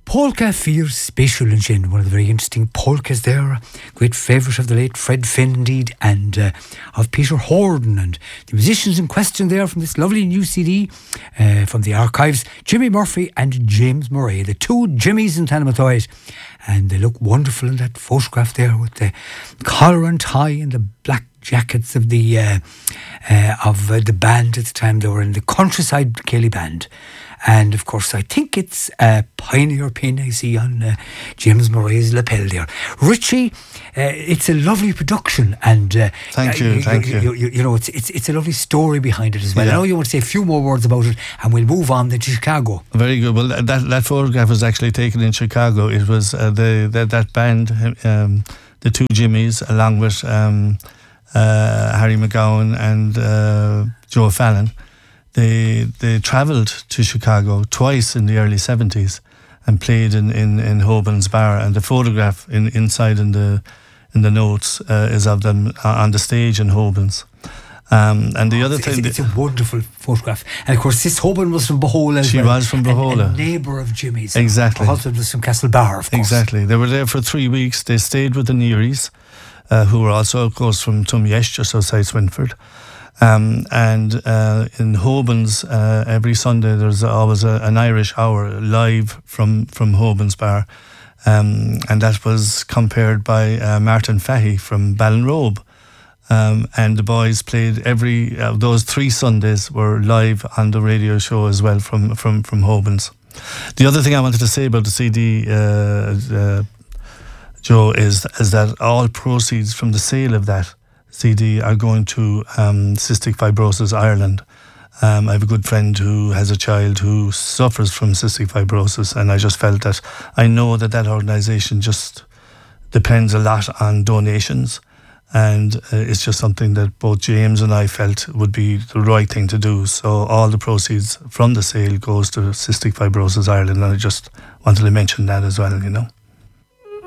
Polka feels special in Shin, one of the very interesting polkas there. Great favourite of the late Fred Finn indeed, and of Peter Horden. And the musicians in question there from this lovely new CD from the archives, Jimmy Murphy and James Murray, the two Jimmys in Tanamatoid. And they look wonderful in that photograph there with the collar and tie and the black jackets of the band at the time. They were in the Countryside Kelly Band. And of course, I think it's a Pioneer pin I see on James Murray's lapel there. Richie, it's a lovely production, and thank you. You know, it's a lovely story behind it as well. Yeah. I know you want to say a few more words about it, and we'll move on then to Chicago. Very good. Well, that photograph was actually taken in Chicago. It was that band, the two Jimmys, along with Harry McGowan and Joe Fallon. They travelled to Chicago twice in the early 70s and played in Hoban's Bar, and the photograph inside in the notes is of them on the stage in Hoban's. And the other thing... It's a wonderful photograph. And of course, this Hoban was from Bohola as well. She was from Bohola. A neighbour of Jimmy's. Exactly. Her husband was from Castlebar, of course. Exactly. They were there for 3 weeks. They stayed with the Nearys, who were also, of course, from Tumyesh, just outside Swinford. And in Hoban's, every Sunday there's always an Irish hour live from Hoban's Bar, and that was compared by Martin Fahey from Ballinrobe, and the boys played those 3 Sundays were live on the radio show as well from Hoban's. The other thing I wanted to say about the CD, Joe, is that all proceeds from the sale of that CD are going to Cystic Fibrosis Ireland. I have a good friend who has a child who suffers from cystic fibrosis, and I just felt that I know that organisation just depends a lot on donations, and it's just something that both James and I felt would be the right thing to do. So all the proceeds from the sale goes to Cystic Fibrosis Ireland, and I just wanted to mention that as well, you know.